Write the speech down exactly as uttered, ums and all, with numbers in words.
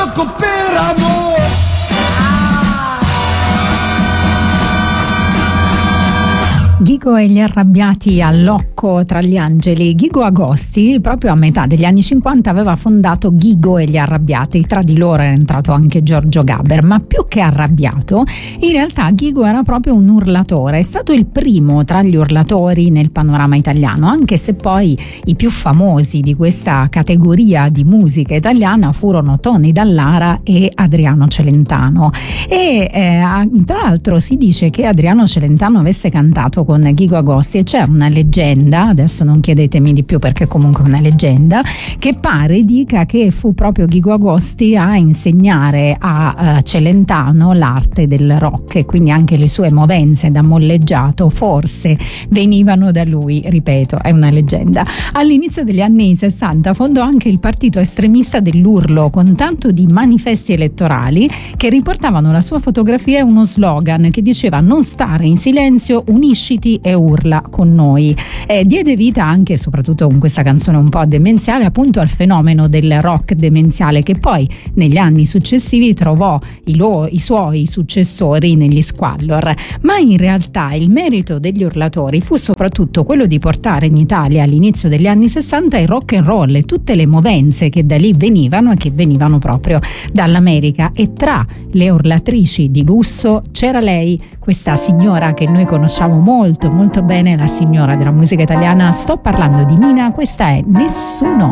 loco per amore. Ghigo e gli arrabbiati a Locco tra gli angeli. Ghigo Agosti, proprio a metà degli anni cinquanta, aveva fondato Ghigo e gli arrabbiati. Tra di loro era entrato anche Giorgio Gaber, ma più che arrabbiato, in realtà Ghigo era proprio un urlatore. È stato il primo tra gli urlatori nel panorama italiano, anche se poi i più famosi di questa categoria di musica italiana furono Tony Dallara e Adriano Celentano. E eh, tra l'altro si dice che Adriano Celentano avesse cantato con Ghigo Agosti, e c'è una leggenda, adesso non chiedetemi di più perché comunque è una leggenda, che pare dica che fu proprio Ghigo Agosti a insegnare a uh, Celentano l'arte del rock, e quindi anche le sue movenze da molleggiato forse venivano da lui, ripeto, è una leggenda. All'inizio degli anni sessanta fondò anche il partito estremista dell'Urlo, con tanto di manifesti elettorali che riportavano la sua fotografia e uno slogan che diceva: non stare in silenzio, unisciti e urla con noi. Eh, diede vita anche, soprattutto con questa canzone un po' demenziale, appunto al fenomeno del rock demenziale, che poi negli anni successivi trovò i, lo, i suoi successori negli Squallor. Ma in realtà il merito degli urlatori fu soprattutto quello di portare in Italia all'inizio degli anni sessanta il rock and roll e tutte le movenze che da lì venivano e che venivano proprio dall'America. E tra le urlatrici di lusso c'era lei, questa signora che noi conosciamo molto molto bene, la signora della musica italiana. Sto parlando di Mina, questa è Nessuno.